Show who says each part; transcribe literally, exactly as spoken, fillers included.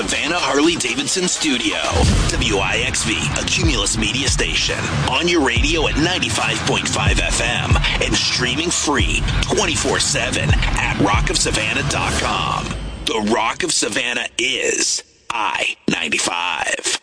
Speaker 1: Savannah Harley-Davidson studio. W I X V, a Cumulus media station. On your radio at ninety-five point five F M and streaming free twenty-four seven at rock of savannah dot com. The Rock of Savannah is I ninety-five.